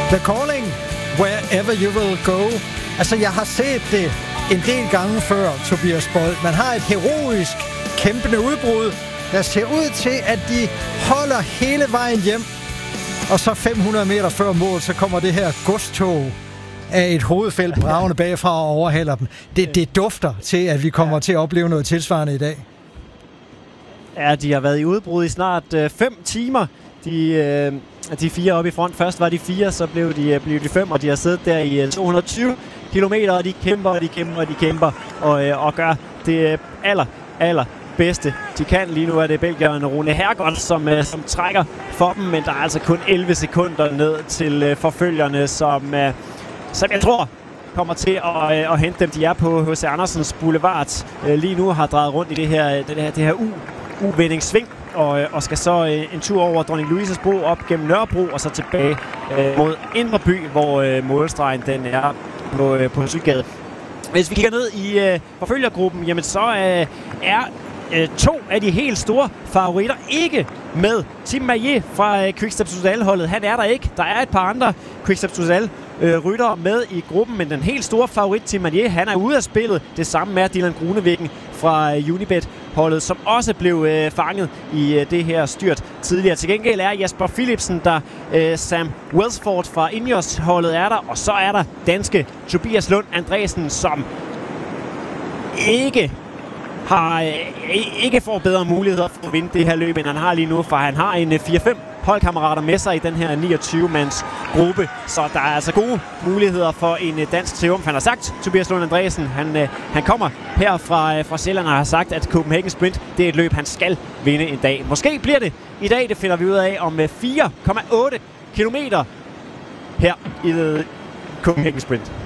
The Calling, Wherever You Will Go. Altså, jeg har set det en del gange før, Tobias Bold. Man har et heroisk, kæmpende udbrud, der ser ud til, at de holder hele vejen hjem. Og så 500 meter før mål, så kommer det her godstog af et hovedfelt bravende bagfra og overhaler dem. Det dufter til, at vi kommer til at opleve noget tilsvarende i dag. Ja, de har været i udbrud i snart 5 timer. De 4 oppe i front. Først var de 4, så blev de 5, og de har siddet der i 220 kilometer, og de kæmper og gør det aller bedste de kan. Lige nu er det belgieren Rune Hergott, som trækker for dem, men der er altså kun 11 sekunder ned til forfølgerne, som jeg tror kommer til at hente dem. De er på H.C. Andersens Boulevard lige nu, har drejet rundt i det her U-vendingssving, og skal så en tur over Dronning Louises Bro op gennem Nørrebro og så tilbage mod Indre By, hvor målstregen den er på Sydgade. Hvis vi kigger ned i forfølgergruppen, jamen så er 2 af de helt store favoritter ikke med. Tim Maillet fra Quickstep Soudal-holdet, han er der ikke. Der er et par andre Quickstep Soudal ryttere med i gruppen, men den helt store favorit, Tim Maillet, han er ude af spillet. Det samme med Dylan Groenewegen fra Unibet-holdet, som også blev fanget i det her styrt tidligere. Til gengæld er Jasper Philipsen der, Sam Welsford fra Ineos-holdet er der, og så er der danske Tobias Lund Andresen, som ikke får bedre muligheder for at vinde det her løb, end han har lige nu, for han har en 4-5 holdkammerater med sig i den her 29-mands gruppe, så der er altså gode muligheder for en dansk triumf. Han har sagt, Tobias Lund Andresen, han kommer her fra Sjælland og har sagt, at Copenhagen Sprint, det er et løb, han skal vinde en dag. Måske bliver det i dag, det finder vi ud af om 4,8 kilometer her i Copenhagen Sprint.